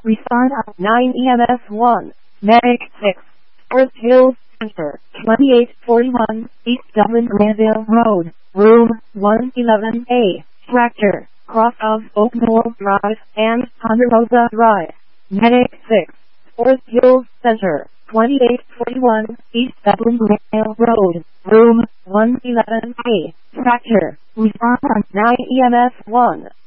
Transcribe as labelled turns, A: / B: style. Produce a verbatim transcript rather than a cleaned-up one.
A: Respond on nine E M S one. Medic six. Forest Hills Center, twenty-eight forty-one East Dublin Granville Road, Room one eleven A. Tractor, cross of Oak Knoll Drive and Ponderosa Drive. Medic six. Forest Hills Center, twenty-eight forty-one East Dublin Granville Road, Room one eleven A. Tractor, respond on nine E M S one.